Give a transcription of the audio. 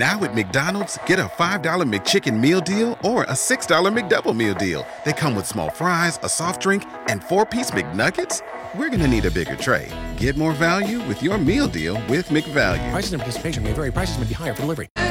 Now at McDonald's, get a $5 McChicken meal deal or a $6 McDouble meal deal. They come with small fries, a soft drink, and 4-piece McNuggets. We're gonna need a bigger tray. Get more value with your meal deal with McValue. Prices and participation may vary. Prices may be higher for delivery.